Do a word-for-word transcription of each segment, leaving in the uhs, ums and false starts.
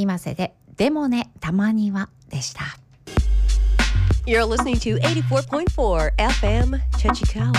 今瀬ででもねたまにはでした。 You're listening to エイティフォーポイントフォー エフエム Chechikawa。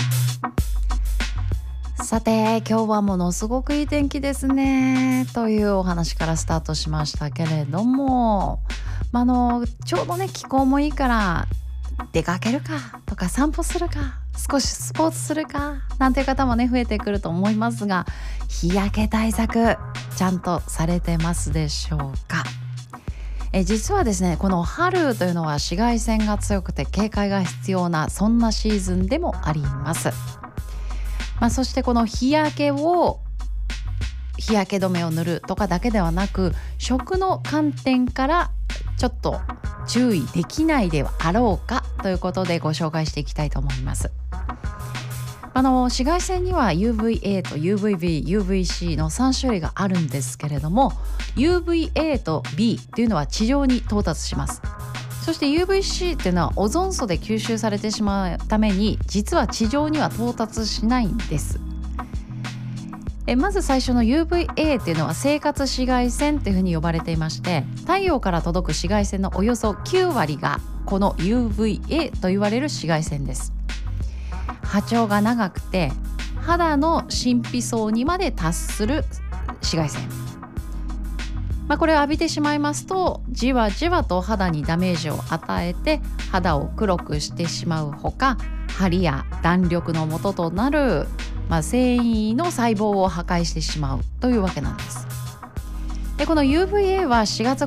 さて今日はものすごくいい天気ですねというお話からスタートしましたけれども、まあ、あのちょうどね気候もいいから出かけるかとか散歩するか少しスポーツするかなんていう方もね増えてくると思いますが、日焼け対策ちゃんとされてますでしょうか。え実はですね、この春というのは紫外線が強くて警戒が必要なそんなシーズンでもあります。まあ、そしてこの日焼けを日焼け止めを塗るとかだけではなく、食の観点からちょっと注意できないではあろうかということでご紹介していきたいと思います。あの紫外線には ユーブイエー と ユーブイビー、ユーブイシー のさん種類があるんですけれども、 ユーブイエー と B というのは地上に到達します。そして ユーブイシー っていうのはオゾン層で吸収されてしまうために実は地上には到達しないんです。えまず最初の ユーブイエー っていうのは生活紫外線っていうふうに呼ばれていまして、太陽から届く紫外線のおよそきゅう割がこの ユーブイエー と言われる紫外線です。波長が長くて肌の真皮層にまで達する紫外線、まあ、これを浴びてしまいますとじわじわと肌にダメージを与えて肌を黒くしてしまうほか、張りや弾力の元となる、まあ、繊維の細胞を破壊してしまうというわけなんです。でこの ユーブイエー はしがつ